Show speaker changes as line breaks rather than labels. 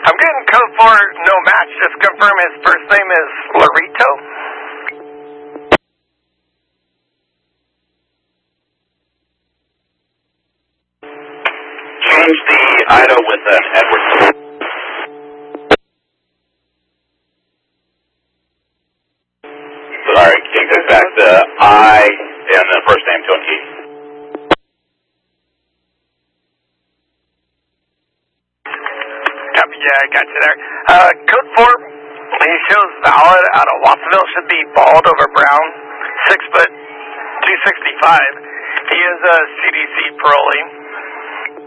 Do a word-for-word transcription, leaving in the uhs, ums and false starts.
I'm getting code for no match. Just confirm his first name is Larito.
Change the Idaho with an Edward. Sorry, change it back to I and the first name to an E.
Copy, yeah, I got you there. Uh, code four, he shows valid out of Watsonville, should be bald over brown, six foot, two sixty-five. He is a C D C parolee.